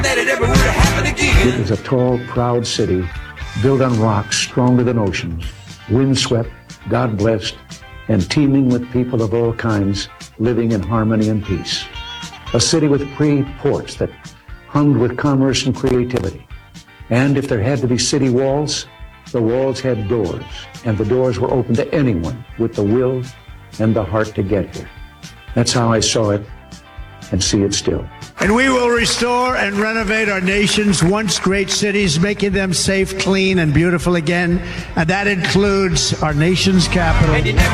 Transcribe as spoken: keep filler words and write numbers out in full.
that it ever would have happened again. It was a tall, proud city built on rocks stronger than oceans, windswept, God-blessed, and teeming with people of all kinds living in harmony and peace. A city with free ports that hummed with commerce and creativity. And if there had to be city walls, the walls had doors, and the doors were open to anyone with the will and the heart to get here. That's how I saw it and see it still. And we will restore and renovate our nation's once great cities, making them safe, clean, and beautiful again. And that includes our nation's capital.